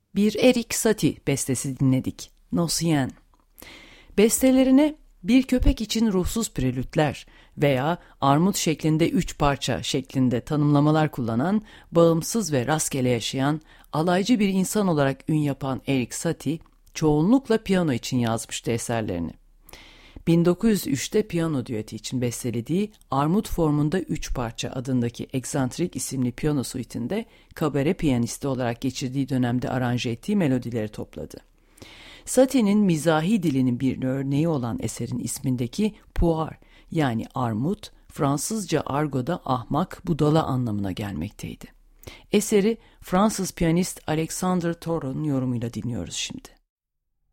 Bir Erik Satie bestesi dinledik. Nocien. Bestelerine bir köpek için ruhsuz prelütler veya armut şeklinde 3 parça şeklinde tanımlamalar kullanan, bağımsız ve rastgele yaşayan, alaycı bir insan olarak ün yapan Erik Satie, çoğunlukla piyano için yazmıştı eserlerini. 1903'te piyano düeti için bestelediği Armut formunda 3 parça adındaki Eksantrik isimli piyano suite'inde kabare piyanisti olarak geçirdiği dönemde aranje ettiği melodileri topladı. Satie'nin mizahi dilinin bir örneği olan eserin ismindeki poire yani armut, Fransızca argoda ahmak, budala anlamına gelmekteydi. Eseri Fransız piyanist Alexandre Thoreau'nun yorumuyla dinliyoruz şimdi.